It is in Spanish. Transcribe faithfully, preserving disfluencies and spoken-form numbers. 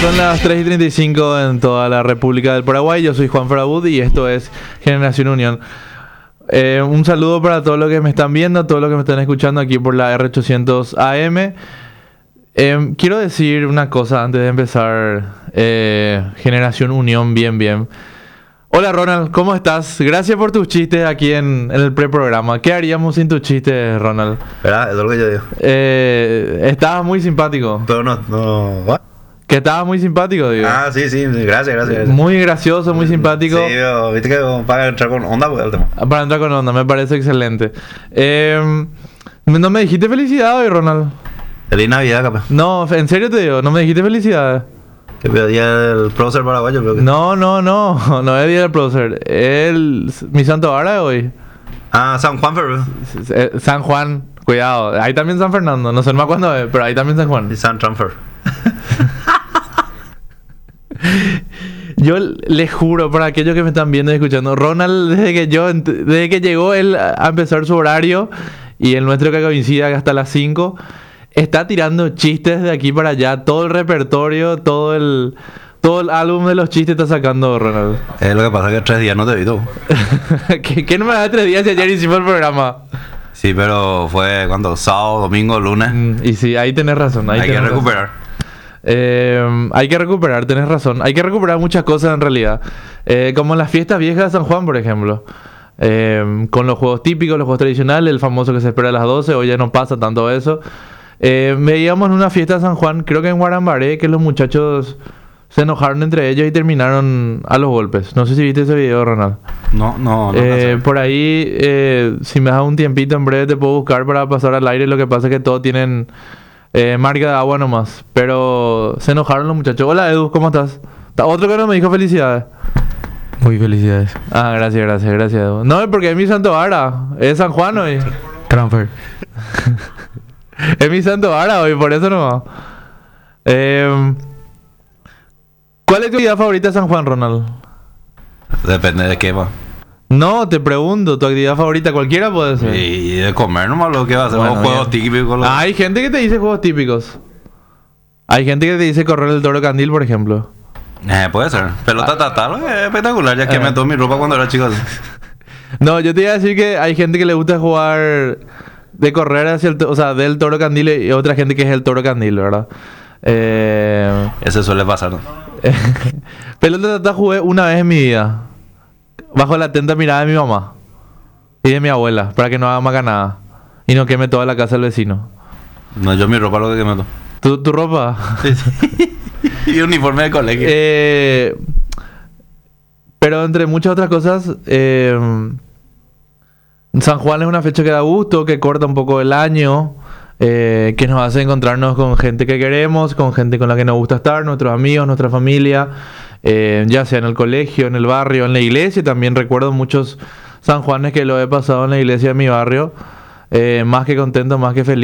Son las tres y treinta y cinco en toda la República del Paraguay. Yo soy Juan Farabud y esto es Generación Unión. Eh, un saludo para todos los que me están viendo, todos los que me están escuchando aquí por la R ochocientos A M. Eh, quiero decir una cosa antes de empezar eh, Generación Unión bien, bien. Hola Ronald, ¿cómo estás? Gracias por tus chistes aquí en, en el preprograma. ¿Qué haríamos sin tus chistes, Ronald? ¿Verdad? Eso es lo que yo digo. Eh, estabas muy simpático. Pero no, no... ¿what? Que estabas muy simpático, digo. Ah, sí, sí, gracias, gracias. Muy gracioso, muy simpático. Sí, pero viste que para entrar con onda, pues el tema. Para entrar con onda, me parece excelente. Eh, no me dijiste felicidades hoy, Ronald. Feliz Navidad, capaz. No, en serio te digo, no me dijiste felicidades. Que día del prócer paraguayo, creo que. No, no, no, no es día del prócer. El mi santo árabe hoy. Ah, San Juan, pero. Eh, San Juan, cuidado. Ahí también San Fernando, no sé más cuándo es, pero ahí también San Juan. Y San Transfer. Yo le juro, para aquellos que me están viendo y escuchando, Ronald, desde que yo, desde que llegó él a empezar su horario y el nuestro que coincide hasta las cinco, está tirando chistes de aquí para allá, todo el repertorio, todo el todo el álbum de los chistes está sacando Ronald. Es lo que pasa que tres días no te vi tú. ¿Qué, ¿Qué no me da tres días si ayer hicimos el programa? Sí, pero fue cuando sábado, domingo, lunes. Mm, y sí, ahí tenés razón. Ahí Hay tenés que razón. recuperar. Eh, hay que recuperar, tenés razón. Hay que recuperar muchas cosas en realidad. Eh, como las fiestas viejas de San Juan, por ejemplo. Eh, con los juegos típicos, los juegos tradicionales, el famoso que se espera a las doce. Hoy ya no pasa tanto eso. Eh, veíamos en una fiesta de San Juan, creo que en Guarambaré, que los muchachos se enojaron entre ellos y terminaron a los golpes. No sé si viste ese video, Ronald. No, no, no. Eh, por ahí, eh, si me das un tiempito, en breve te puedo buscar para pasar al aire. Lo que pasa es que todos tienen eh, marca de agua nomás. Pero se enojaron los muchachos. Hola Edu, ¿cómo estás? Otro que no me dijo felicidades. Muy felicidades. Ah, gracias, gracias, gracias Edu. No, es porque es mi santo Ara. Es San Juan hoy. Transfer. Es mi santo Ara hoy, por eso nomás. Eh, ¿Cuál es tu actividad favorita de San Juan, Ronald? Depende de qué va. No, te pregunto, tu actividad favorita, cualquiera puede ser. Y de comer nomás lo que va a hacer. Bueno, Bueno, juegos bien. típicos. Lo... Ah, hay gente que te dice juegos típicos. Hay gente que te dice correr el Toro Candil, por ejemplo. Eh, puede ser. Pelota tatal es espectacular. Ya Eh. quemé toda mi ropa cuando era chico. No, yo te iba a decir que hay gente que le gusta jugar de correr hacia el, o sea, del Toro Candil y otra gente que es el Toro Candil, ¿verdad? Eh, Ese suele pasar, ¿no? Pelota tatal jugué una vez en mi vida. Bajo la atenta mirada de mi mamá y de mi abuela, para que no haga macanada y no queme toda la casa del vecino. No, yo mi ropa lo que quemé todo. ¿Tu, tu ropa? Y uniforme de colegio. Eh, pero entre muchas otras cosas, eh, San Juan es una fecha que da gusto, que corta un poco el año, eh, que nos hace encontrarnos con gente que queremos, con gente con la que nos gusta estar, nuestros amigos, nuestra familia, eh, ya sea en el colegio, en el barrio, en la iglesia. También recuerdo muchos San Juanes que lo he pasado en la iglesia de mi barrio, eh, más que contento, más que feliz.